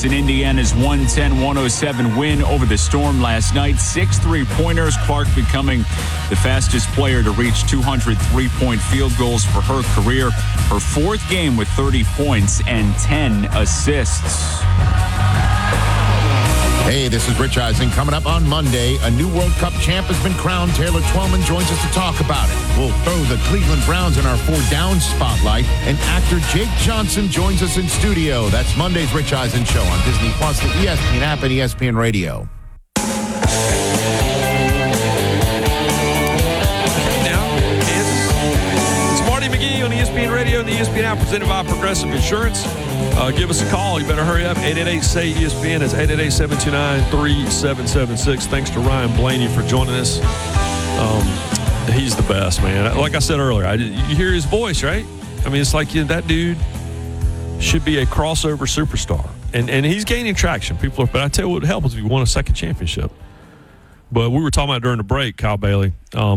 Nuggets in Indiana's 110-107 win over the Storm last night. 6 3-pointers. Clark becoming the fastest player to reach 200 3-point field goals for her career. Her 4th game with 30 points and 10 assists. Hey, this is Rich Eisen. Coming up on Monday, a new World Cup champ has been crowned. Taylor Twellman joins us to talk about it. We'll throw the Cleveland Browns in our 4 down spotlight. And actor Jake Johnson joins us in studio. That's Monday's Rich Eisen Show on Disney Plus, the ESPN app, and ESPN Radio. McGee on ESPN Radio and the ESPN app, presented by Progressive Insurance. Give us a call. You better hurry up. 888-SAY-ESPN. That's 888-729-3776. Thanks to Ryan Blaney for joining us. He's the best, man. Like I said earlier, you hear his voice, right? I mean, it's like that dude should be a crossover superstar. And he's gaining traction. But I tell you what would help is if he won a second championship. But we were talking about during the break, Kyle Bailey.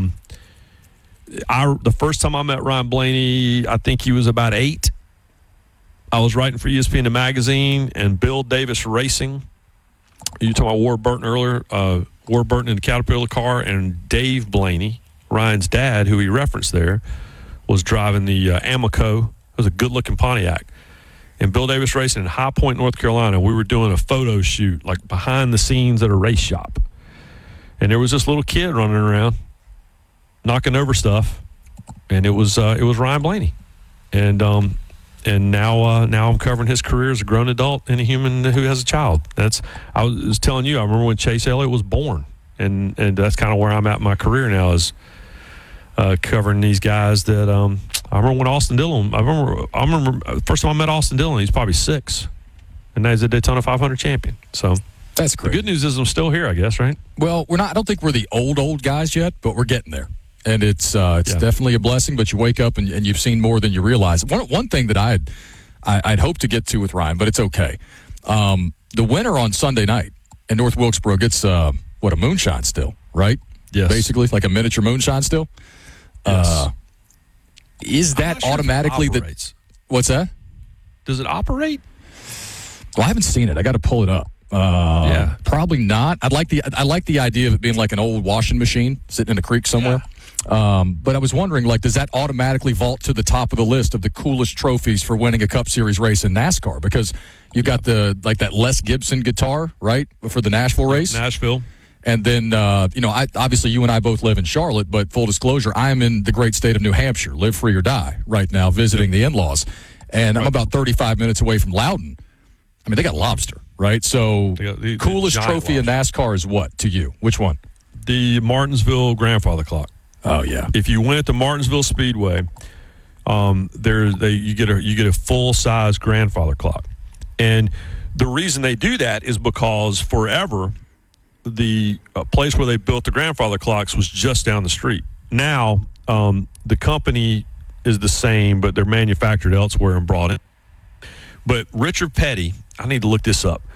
The first time I met Ryan Blaney, I think he was about 8. I was writing for ESPN the magazine and Bill Davis Racing. You talking about Ward Burton earlier, Ward Burton in the Caterpillar car, and Dave Blaney, Ryan's dad, who he referenced there, was driving the Amoco. It was a good-looking Pontiac. And Bill Davis Racing in High Point, North Carolina, we were doing a photo shoot, like behind the scenes at a race shop. And there was this little kid running around, knocking over stuff, and it was Ryan Blaney, and now I'm covering his career as a grown adult and a human who has a child. I was telling you, I remember when Chase Elliott was born, and that's kind of where I'm at in my career now, is covering these guys that I remember when Austin Dillon. I remember first time I met Austin Dillon, he's probably 6, and now he's a Daytona 500 champion. So. That's great. The good news is I'm still here, I guess, right? Well, we're not. I don't think we're the old guys yet, but we're getting there. And it's definitely a blessing, but you wake up and you've seen more than you realize. One thing that I'd hoped to get to with Ryan, but it's okay. The winner on Sunday night in North Wilkesboro gets, a moonshine still, right? Yes. Basically, like a miniature moonshine still? Yes. Is that automatically the? What's that? Does it operate? Well, I haven't seen it. I got to pull it up. Yeah. Probably not. I like the idea of it being like an old washing machine sitting in a creek somewhere. Yeah. But I was wondering, does that automatically vault to the top of the list of the coolest trophies for winning a Cup Series race in NASCAR? Because you've got that Les Gibson guitar, right, for the Nashville race. Nashville. And then, obviously you and I both live in Charlotte, but full disclosure, I am in the great state of New Hampshire, live free or die right now, visiting the in-laws. And I'm about 35 minutes away from Loudon. I mean, they got lobster, right? So the coolest trophy in NASCAR is what to you? Which one? The Martinsville grandfather clock. Oh yeah. If you win at the Martinsville Speedway, you get a full size grandfather clock, and the reason they do that is because forever the place where they built the grandfather clocks was just down the street. Now the company is the same, but they're manufactured elsewhere and brought in. But Richard Petty, I need to look this up.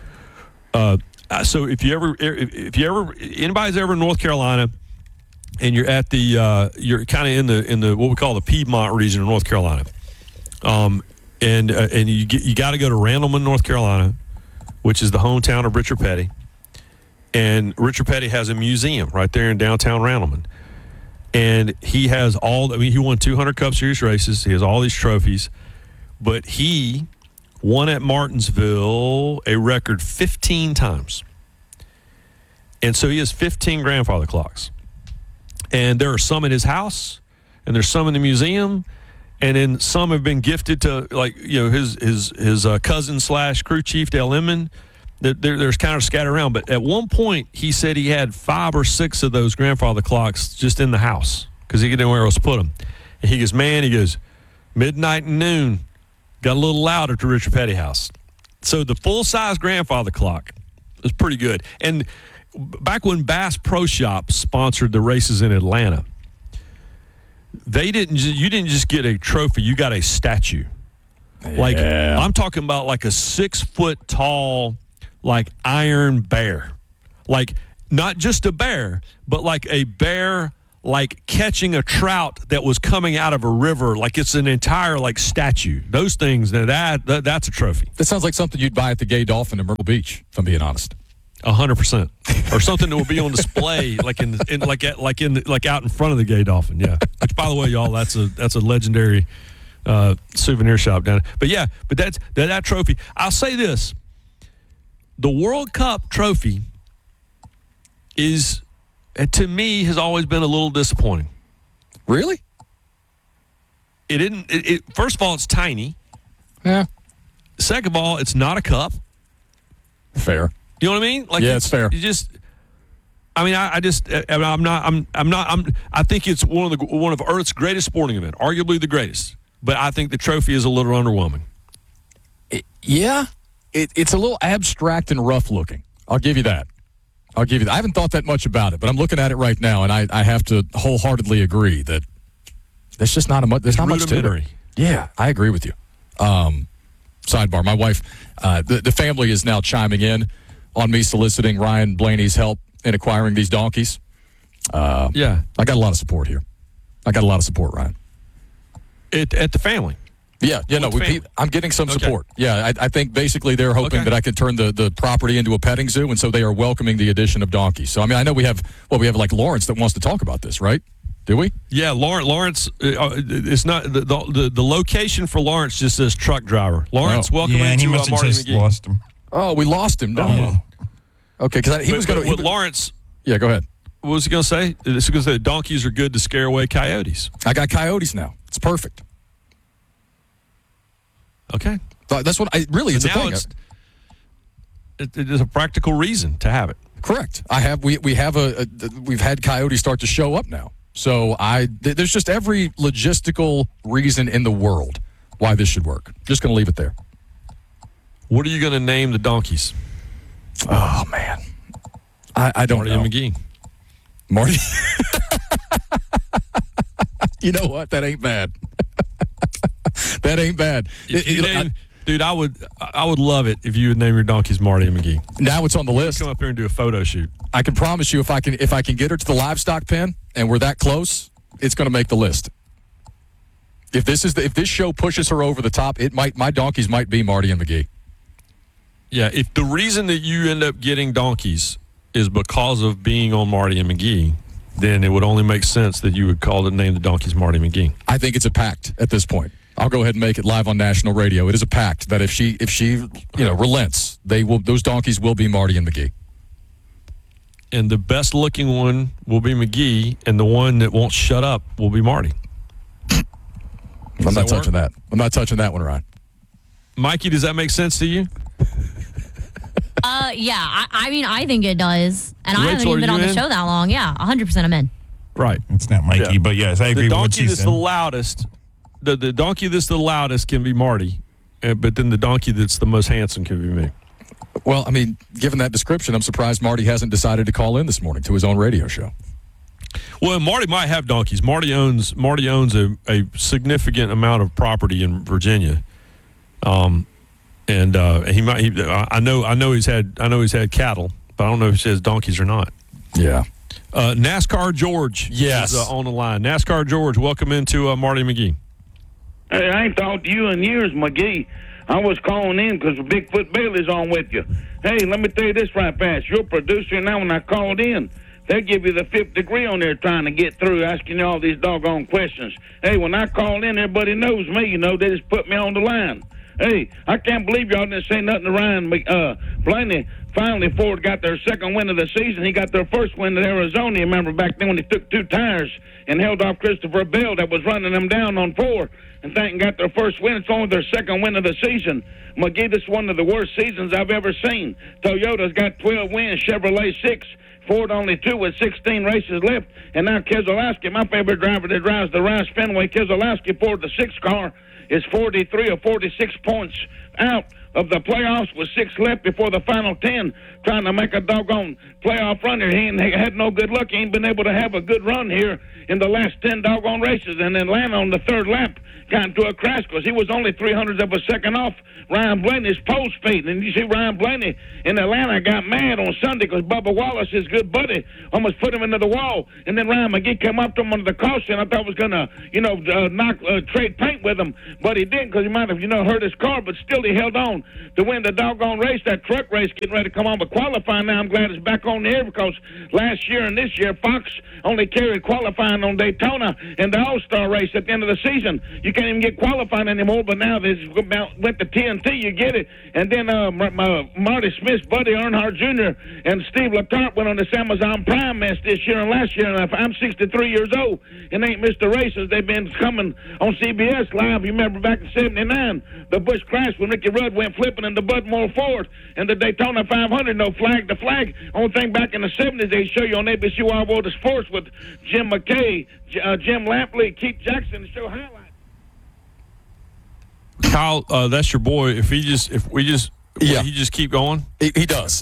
So if anybody's ever in North Carolina, and you're at you're kind of in the what we call the Piedmont region of North Carolina, and you got to go to Randleman, North Carolina, which is the hometown of Richard Petty, and Richard Petty has a museum right there in downtown Randleman, and he has he won 200 Cup Series races, he has all these trophies, but he won at Martinsville a record 15 times, and so he has 15 grandfather clocks. And there are some in his house, and there's some in the museum, and then some have been gifted to, his cousin / crew chief Dale Inman. There's kind of scattered around, but at one point he said he had 5 or 6 of those grandfather clocks just in the house because he didn't know where else to put them. And he goes, midnight and noon, got a little loud at the Richard Petty house. So the full size grandfather clock is pretty good. And back when Bass Pro Shop sponsored the races in Atlanta, you didn't just get a trophy, you got a statue. Yeah. I'm talking about like a 6 foot tall, iron bear. Not just a bear, but like a bear like catching a trout that was coming out of a river, like it's an entire like statue. Those things, that's a trophy. That sounds like something you'd buy at the Gay Dolphin in Myrtle Beach, if I'm being honest. 100%, or something that will be on display, like out in front of the Gay Dolphin. Yeah, which by the way, y'all, that's a legendary souvenir shop down there. But yeah, but that trophy. I'll say this: the World Cup trophy is, to me, has always been a little disappointing. Really? It didn't. First of all, it's tiny. Yeah. Second of all, it's not a cup. Fair. You know what I mean? Like, yeah, it's fair. You just, I mean, I think it's one of Earth's greatest sporting events, arguably the greatest. But I think the trophy is a little underwhelming. It's a little abstract and rough looking. I'll give you that. I haven't thought that much about it, but I'm looking at it right now, and I have to wholeheartedly agree that there's just not much. There's not much to it. Yeah, I agree with you. Sidebar: my wife, the family is now chiming in on me soliciting Ryan Blaney's help in acquiring these donkeys. Yeah. I got a lot of support here. I got a lot of support, Ryan. At the family? Yeah, no, I'm getting some support. Yeah, I think basically they're hoping that I can turn the property into a petting zoo, and so they are welcoming the addition of donkeys. So, I mean, I know we have like Lawrence that wants to talk about this, right? Do we? Yeah, Lawrence, it's not, the location for Lawrence just says truck driver. Lawrence, welcome into Marty McGee. Lost him. Oh, we lost him, don't we? Okay, because he was going to. Lawrence. Yeah, go ahead. What was he going to say? He was going to say donkeys are good to scare away coyotes. I got coyotes now. It's perfect. Okay. That's what it's a thing. It is a practical reason to have it. Correct. We've had coyotes start to show up now. So there's just every logistical reason in the world why this should work. Just going to leave it there. What are you going to name the donkeys? Oh, man. I don't know. Marty McGee. Marty. You know what? That ain't bad. That ain't bad. Dude, I would love it if you would name your donkeys Marty and McGee. Now it's on the list. Come up here and do a photo shoot. I can promise you, if I can get her to the livestock pen and we're that close, it's going to make the list. If this show pushes her over the top, my donkeys might be Marty and McGee. Yeah, if the reason that you end up getting donkeys is because of being on Marty and McGee, then it would only make sense that you would name the donkeys Marty McGee. I think it's a pact at this point. I'll go ahead and make it live on national radio. It is a pact that if she relents, those donkeys will be Marty and McGee. And the best looking one will be McGee, and the one that won't shut up will be Marty. I'm not touching that. I'm not touching that one, Ryan. Mikey, does that make sense to you? Yeah. I mean, I think it does. And Rachel, I haven't even been on the show that long. Yeah, 100% I'm in. Right. It's not Mikey, but yes, I agree with what she said. The donkey that's the loudest, the donkey that's the loudest can be Marty, but then the donkey that's the most handsome can be me. Well, I mean, given that description, I'm surprised Marty hasn't decided to call in this morning to his own radio show. Well, Marty might have donkeys. Marty owns a significant amount of property in Virginia, and he might. I know he's had cattle, but I don't know if he has donkeys or not. Yeah. NASCAR George is on the line. NASCAR George, welcome into Marty McGee. Hey, I ain't talked to you in years, McGee. I was calling in because Bigfoot Bailey's on with you. Hey, let me tell you this right fast. You're a producer now. When I called in, they give you the fifth degree on there trying to get through, asking you all these doggone questions. Hey, when I called in, everybody knows me. They just put me on the line. Hey, I can't believe y'all didn't say nothing to Ryan Blaney. Finally, Ford got their second win of the season. He got their first win at Arizona. You remember back then when he took two tires and held off Christopher Bell that was running them down on 4 and got their first win. It's only their second win of the season. McGee, this is one of the worst seasons I've ever seen. Toyota's got 12 wins, Chevrolet 6, Ford only 2 with 16 races left. And now Keselowski, my favorite driver that drives the Rice Fenway, Keselowski Ford, the 6th car, is 43 or 46 points out of the playoffs with 6 left before the final 10, trying to make a doggone playoff run here. He had no good luck. He ain't been able to have a good run here in the last 10 doggone races. And Atlanta on the third lap got into a crash because he was only 300ths of a second off Ryan Blaney's pole speed. And you see Ryan Blaney in Atlanta got mad on Sunday because Bubba Wallace, his good buddy, almost put him into the wall. And then Ryan McGee came up to him under the caution. I thought was going to, trade paint with him. But he didn't because he might have, hurt his car. But still he held on to win the doggone race, that truck race getting ready to come on. But qualifying now, I'm glad it's back on the air because last year and this year, Fox only carried qualifying on Daytona and the All-Star race at the end of the season. You can't even get qualifying anymore, but now this went to TNT, you get it. And then Marty Smith's buddy, Earnhardt Jr., and Steve Letarte went on this Amazon Prime mess this year and last year. And I'm 63 years old and ain't missed the races. They've been coming on CBS Live. You remember back in 79, the Busch crash when Ricky Rudd went flipping in the Budmore Ford and the Daytona 500, no flag to flag. Only thing back in the 70s, they show you on ABC Wild World of Sports with Jim McKay, Jim Lampley, Keith Jackson to show highlights. Kyle, that's your boy. If he just keep going. He does.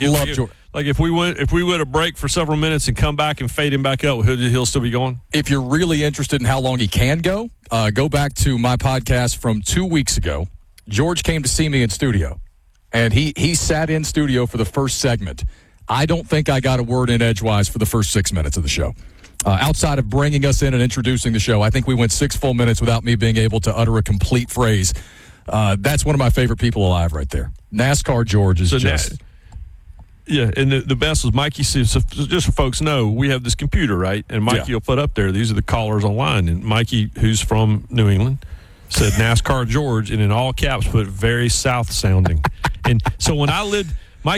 If we went a break for several minutes and come back and fade him back up, he'll still be going. If you're really interested in how long he can go back to my podcast from 2 weeks ago. George came to see me in studio, and he sat in studio for the first segment. I don't think I got a word in edgewise for the first 6 minutes of the show. Outside of bringing us in and introducing the show, I think we went 6 full minutes without me being able to utter a complete phrase. That's one of my favorite people alive right there. NASCAR George is just... Yeah, and the best was Mikey. So just so folks know, we have this computer, right? And Mikey will put up there, these are the callers online. And Mikey, who's from New England, said NASCAR George, and in all caps put very South sounding. And so when I lived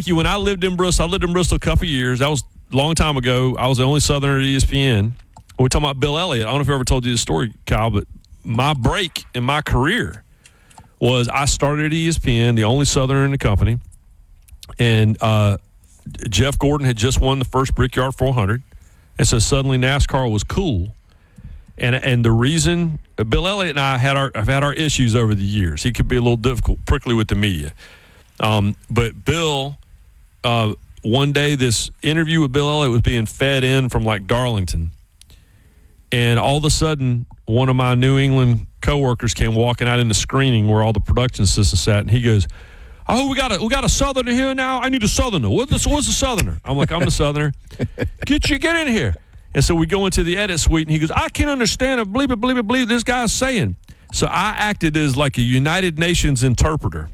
in Bristol, I lived in Bristol a couple of years. That was a long time ago. I was the only Southerner at ESPN. We're talking about Bill Elliott. I don't know if I ever told you this story, Kyle, but my break in my career was I started at ESPN, the only Southerner in the company, and Jeff Gordon had just won the first Brickyard 400, and so suddenly NASCAR was cool. And the reason Bill Elliott and I have had our issues over the years. He could be a little difficult, prickly with the media. But Bill, one day this interview with Bill Elliott was being fed in from like Darlington, and all of a sudden one of my New England coworkers came walking out in the screening where all the production assistants sat, and he goes, "Oh, we got a Southerner here now. I need a Southerner. What's a Southerner?" I'm like, "I'm the Southerner. Get in here." And so we go into the edit suite, and he goes, "I can't understand. I believe this guy's saying." So I acted as like a United Nations interpreter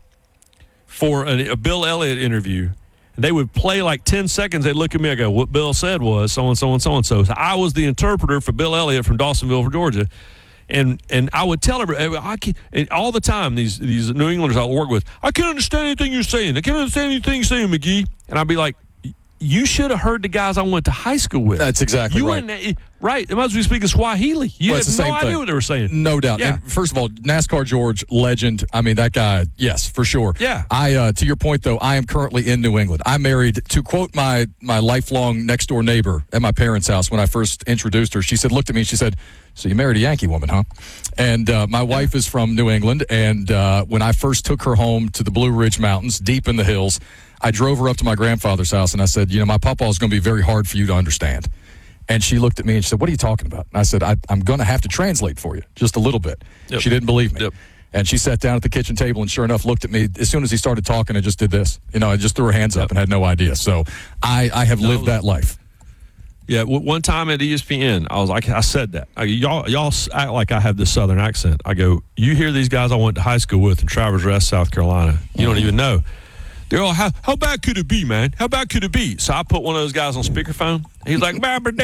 for a Bill Elliott interview. And they would play like 10 seconds. They'd look at me. I go, "What Bill said was so and so and so and so." So I was the interpreter for Bill Elliott from Dawsonville, Georgia. And I would tell everybody, and all the time, these New Englanders I work with, "I can't understand anything you're saying. I can't understand anything you're saying, McGee." And I'd be like, "You should have heard the guys I went to high school with." That's exactly right. Right. They might as well be speaking Swahili. You had no idea what they were saying. No doubt. Yeah. And first of all, NASCAR George, legend. I mean, that guy, yes, for sure. Yeah. To your point, though, I am currently in New England. I married, to quote my lifelong next-door neighbor at my parents' house when I first introduced her, she looked at me and she said, "So you married a Yankee woman, huh?" And my wife is from New England, and when I first took her home to the Blue Ridge Mountains, deep in the hills, I drove her up to my grandfather's house, and I said, "My papa is going to be very hard for you to understand." And she looked at me and she said, "What are you talking about?" And I said, I'm going to have to translate for you just a little bit. Yep. She didn't believe me. Yep. And she sat down at the kitchen table and sure enough looked at me. As soon as he started talking and just did this. I just threw her hands up and had no idea. So I have lived that life. Yeah, one time at ESPN, I said that. Y'all act like I have this Southern accent. I go, "You hear these guys I went to high school with in Traverse Rest, South Carolina. You don't even know. They're all, how bad could it be, man? How bad could it be?" So I put one of those guys on speakerphone. He's like,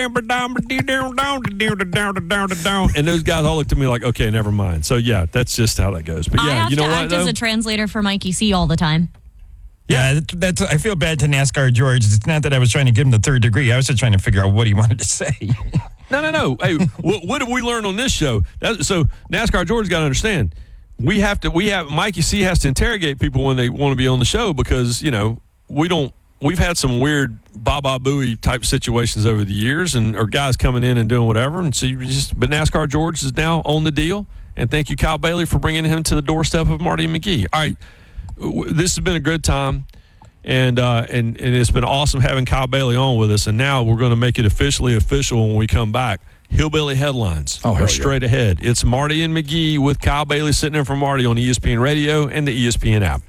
and those guys all looked at me like, "Okay, never mind." So, yeah, that's just how that goes. But, yeah, I have to act as a translator for Mikey C all the time. Yeah, that's. I feel bad to NASCAR George. It's not that I was trying to give him the third degree. I was just trying to figure out what he wanted to say. No. Hey, what have we learned on this show? So NASCAR George got to understand. Mikey C has to interrogate people when they want to be on the show because, we've had some weird Baba Booey type situations over the years or guys coming in and doing whatever. And so but NASCAR George is now on the deal. And thank you, Kyle Bailey, for bringing him to the doorstep of Marty and McGee. All right. this has been a good time. And it's been awesome having Kyle Bailey on with us. And now we're going to make it officially official when we come back. Hillbilly Headlines are straight ahead. It's Marty and McGee with Kyle Bailey sitting in for Marty on ESPN Radio and the ESPN app.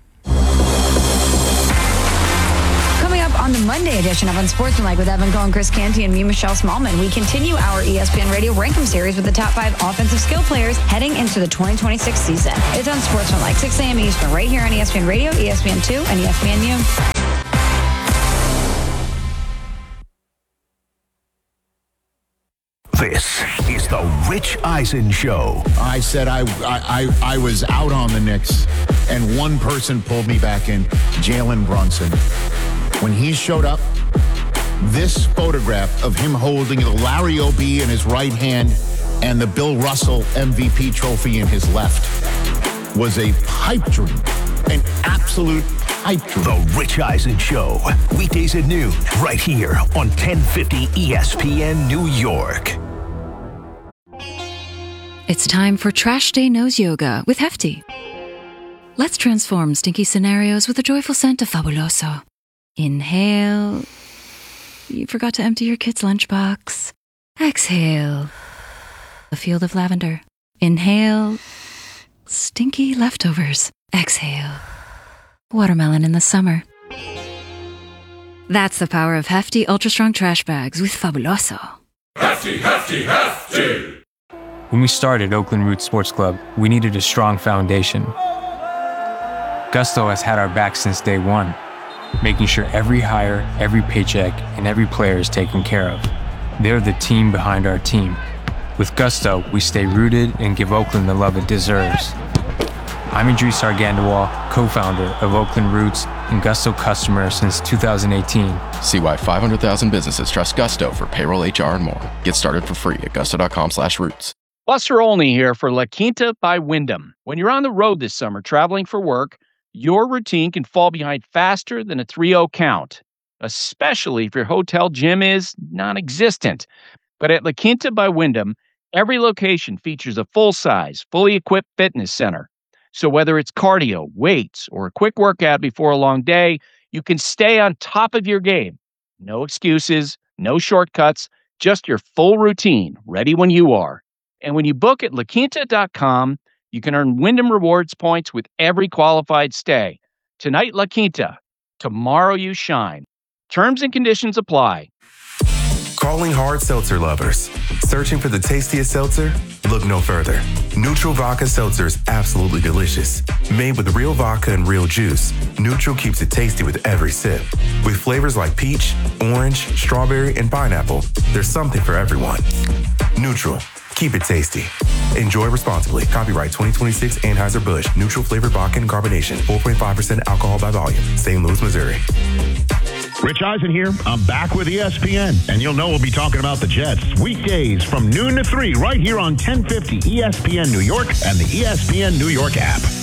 Coming up on the Monday edition of Unsportsmanlike with Evan Cohen, Chris Canty, and me, Michelle Smallman, we continue our ESPN Radio Rankum series with the top 5 offensive skill players heading into the 2026 season. It's Unsportsmanlike, 6 a.m. Eastern, right here on ESPN Radio, ESPN2, and ESPNU. This is the Rich Eisen Show. I said I was out on the Knicks, and one person pulled me back in, Jalen Brunson. When he showed up, this photograph of him holding the Larry O.B. in his right hand and the Bill Russell MVP trophy in his left was a pipe dream, an absolute pipe dream. The Rich Eisen Show, weekdays at noon, right here on 1050 ESPN New York. It's time for Trash Day Nose Yoga with Hefty. Let's transform stinky scenarios with a joyful scent of Fabuloso. Inhale. You forgot to empty your kid's lunchbox. Exhale. A field of lavender. Inhale. Stinky leftovers. Exhale. Watermelon in the summer. That's the power of Hefty Ultra Strong Trash Bags with Fabuloso. Hefty, Hefty, Hefty! When we started Oakland Roots Sports Club, we needed a strong foundation. Gusto has had our back since day one, making sure every hire, every paycheck, and every player is taken care of. They're the team behind our team. With Gusto, we stay rooted and give Oakland the love it deserves. I'm Idris Argandawal, co-founder of Oakland Roots and Gusto customer since 2018. See why 500,000 businesses trust Gusto for payroll, HR, and more. Get started for free at gusto.com/roots. Buster Olney here for La Quinta by Wyndham. When you're on the road this summer traveling for work, your routine can fall behind faster than a 3-0 count, especially if your hotel gym is non-existent. But at La Quinta by Wyndham, every location features a full-size, fully equipped fitness center. So whether it's cardio, weights, or a quick workout before a long day, you can stay on top of your game. No excuses, no shortcuts, just your full routine, ready when you are. And when you book at LaQuinta.com, you can earn Wyndham Rewards points with every qualified stay. Tonight, La Quinta. Tomorrow, you shine. Terms and conditions apply. Calling hard seltzer lovers. Searching for the tastiest seltzer? Look no further. Neutral Vodka Seltzer is absolutely delicious. Made with real vodka and real juice, Neutral keeps it tasty with every sip. With flavors like peach, orange, strawberry, and pineapple, there's something for everyone. Neutral. Keep it tasty. Enjoy responsibly. Copyright 2026 Anheuser-Busch. Neutral flavored vodka and carbonation. 4.5% alcohol by volume. St. Louis, Missouri. Rich Eisen here. I'm back with ESPN, and you'll know we'll be talking about the Jets weekdays from noon to 3 right here on 1050 ESPN New York and the ESPN New York app.